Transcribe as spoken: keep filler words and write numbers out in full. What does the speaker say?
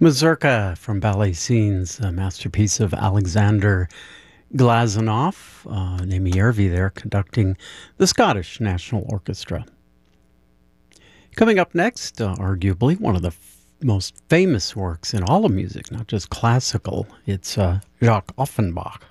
Mazurka from Ballet Scenes, a masterpiece of Alexander Glazunov, uh, Amy Yervi there conducting the Scottish National Orchestra. Coming up next, uh, arguably one of the f- most famous works in all of music, not just classical, it's uh, Jacques Offenbach.